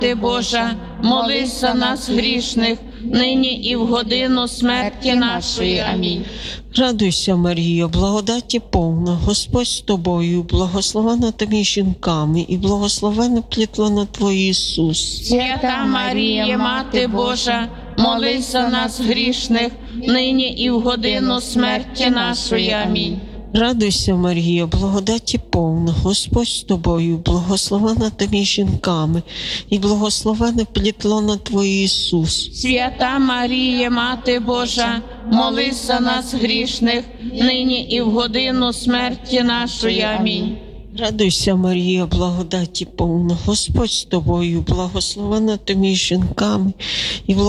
Мати Божа, молись за нас грішних, нині і в годину смерті нашої. Амінь. Радуйся, Марія, благодаті повна, Господь з тобою, благословена ти між жінками, і благословене плід лона Твоє, Ісус. Свята Марія, Мати Божа, молись за нас грішних, нині і в годину смерті нашої. Амінь. Радуйся, Марія, благодаті повна, Господь з тобою, благословена ти між жінками, і благословене плід лона Твоє, Ісус. Свята Марія, Мати Божа, молись за нас грішних, нині і в годину смерті нашої. Амінь. Радуйся, Марія, благодаті повна, Господь з тобою, благословена ти між жінками, і